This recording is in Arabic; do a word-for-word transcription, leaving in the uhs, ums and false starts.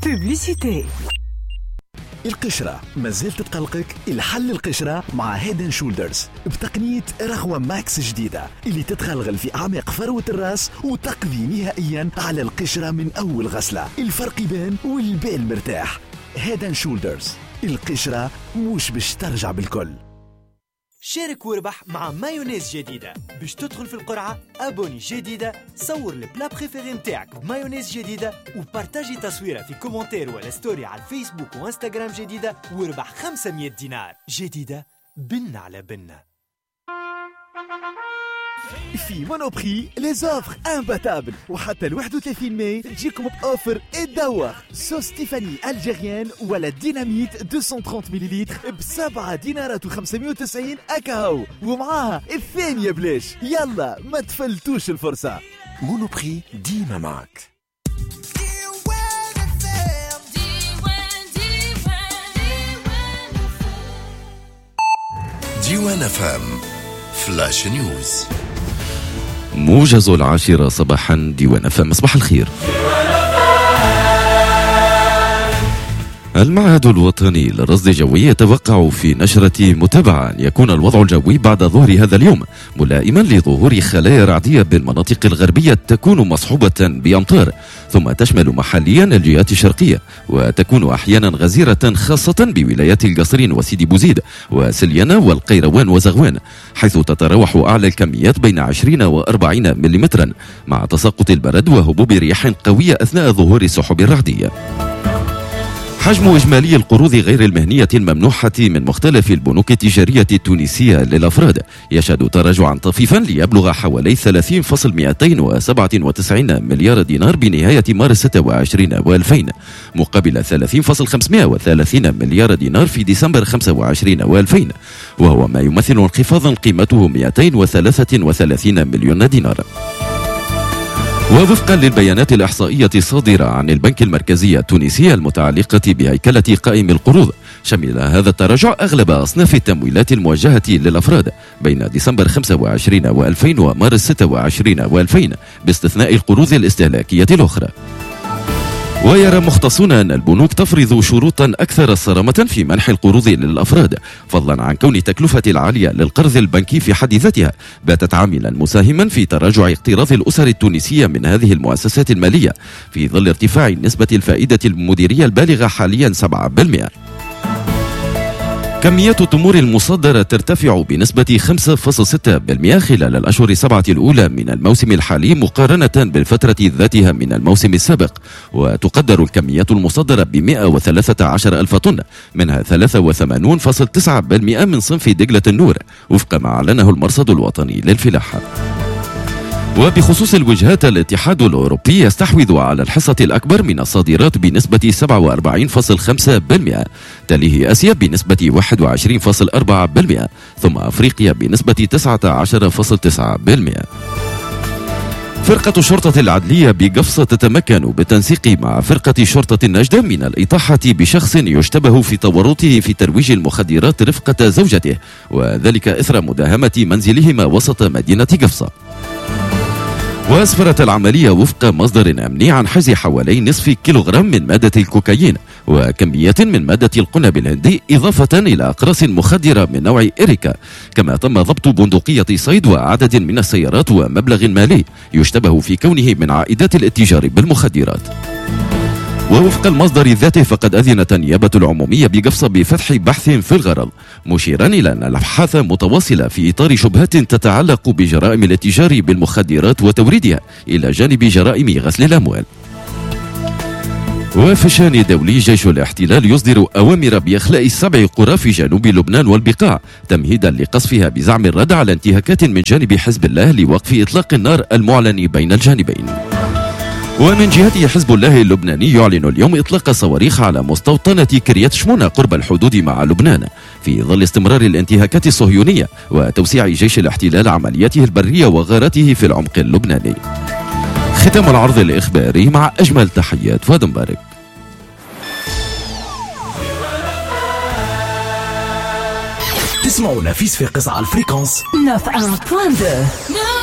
بوبليسيتي. القشرة ما زالت تقلقك؟ الحل القشرة مع هيدن شولدرز بتقنية رغوة ماكس جديدة اللي تتغلغل في أعماق فروة الرأس وتقضي نهائيا على القشرة من أول غسلة. الفرق يبان والبال مرتاح. هيدن شولدرز، القشرة مش باش ترجع بالكل. شارك واربح مع مايونيز جديدة. باش تدخل في القرعة أبوني جديدة، صور البلا بريفيري نتاعك بمايونيز جديدة وبارتاجي تصويرة في كومنتير ولا ستوري على الفيسبوك وانستغرام جديدة واربح خمسمية دينار جديدة. بن على بنة. في مونوبري لي زوفر امباتابل، وحتى ال واحد وثلاثين ماي تجيكم بأوفر الدوخ. صوص ستيفاني الجيريان ولا ديناميت مئتين وثلاثين مليلتر بسبعة دينارات وخمسمية وتسعين أكاو، ومعاها الثانية بلاش. يلا ما تفلتوش الفرصة. مونوبري ديما معك. ديوان فام فلاش نيوز. موجز العاشرة صباحا. ديوان فام. صباح الخير. المعهد الوطني للرصد الجوي يتوقع في نشرة متابعة أن يكون الوضع الجوي بعد ظهر هذا اليوم ملائما لظهور خلايا رعدية بالمناطق الغربية تكون مصحوبة بأمطار، ثم تشمل محليا الجهات الشرقية، وتكون أحيانا غزيرة خاصة بولايات القصرين وسيدي بوزيد وسليانة والقيروان وزغوان، حيث تتراوح أعلى الكميات بين عشرين وأربعين مليمترا، مع تساقط البرد وهبوب رياح قوية أثناء ظهور السحب الرعدية. حجم إجمالي القروض غير المهنية الممنوحة من مختلف البنوك التجارية التونسية للأفراد يشهد تراجعا طفيفا ليبلغ حوالي ثلاثين فاصلة مئتين وسبعة وتسعين مليار دينار بنهاية مارس ستة وعشرين وألفين، مقابل ثلاثين فاصلة خمسمئة وثلاثين مليار دينار في ديسمبر خمسة وعشرين وألفين، وهو ما يمثل انخفاضا قيمته مئتين وثلاثة وثلاثين مليون دينار. ووفقا للبيانات الإحصائية الصادرة عن البنك المركزي التونسي المتعلقة بهيكلة قائم القروض، شمل هذا التراجع أغلب أصناف التمويلات الموجهة للأفراد بين ديسمبر خمسة وعشرين وألفين ومارس ستة وعشرين وألفين، باستثناء القروض الاستهلاكية الأخرى. ويرى مختصون أن البنوك تفرض شروطا أكثر صرامة في منح القروض للأفراد، فضلا عن كون التكلفة العالية للقرض البنكي في حد ذاتها باتت عاملا مساهما في تراجع اقتراض الأسر التونسية من هذه المؤسسات المالية، في ظل ارتفاع نسبة الفائدة المديرية البالغة حاليا سبعة بالمئة. كميات التمور المصدرة ترتفع بنسبة خمسة فاصلة ستة بالمئة خلال الأشهر السبعة الأولى من الموسم الحالي مقارنة بالفترة ذاتها من الموسم السابق، وتقدر الكميات المصدرة ب مئة وثلاثة عشر ألف طن، منها ثلاثة وثمانين فاصلة تسعة بالمئة من صنف دجلة النور، وفق ما أعلنه المرصد الوطني للفلاحة. وبخصوص الوجهات، الاتحاد الأوروبي يستحوذ على الحصة الأكبر من الصادرات بنسبة سبعة وأربعين فاصلة خمسة بالمئة، تليه آسيا بنسبة واحد وعشرين فاصلة أربعة بالمئة، ثم أفريقيا بنسبة تسعة عشر فاصلة تسعة بالمئة. فرقة الشرطة العدلية بقفصة تتمكن بالتنسيق مع فرقة شرطة النجدة من الإطاحة بشخص يشتبه في تورطه في ترويج المخدرات رفقة زوجته، وذلك إثر مداهمة منزلهما وسط مدينة قفصة. وأسفرت العملية وفق مصدر أمني عن حجز حوالي نصف كيلوغرام من مادة الكوكايين وكمية من مادة القنب الهندي، إضافة إلى أقراص مخدرة من نوع إريكا، كما تم ضبط بندقية صيد وعدد من السيارات ومبلغ مالي يشتبه في كونه من عائدات الاتجار بالمخدرات. ووفق المصدر ذاته فقد أذنت النيابة العمومية بقفصة بفتح بحث في الغرض، مشيرا إلى أن الأبحاث متواصلة في إطار شبهات تتعلق بجرائم الاتجار بالمخدرات وتوريدها إلى جانب جرائم غسل الأموال. وفي الشأن الدولي، جيش الاحتلال يصدر أوامر بإخلاء سبع قرى في جنوب لبنان والبقاع تمهيدا لقصفها بزعم الرد على انتهاكات من جانب حزب الله لوقف إطلاق النار المعلن بين الجانبين. ومن جهته، حزب الله اللبناني يعلن اليوم إطلاق صواريخ على مستوطنة كريات شمونة قرب الحدود مع لبنان، في ظل استمرار الانتهاكات الصهيونية وتوسيع جيش الاحتلال عملياته البرية وغاراته في العمق اللبناني. ختام العرض الإخباري مع أجمل تحيات فؤاد مبارك. تسمعونا في صفاقس على الفريكونس تسعة وتسعين فاصلة اثنين.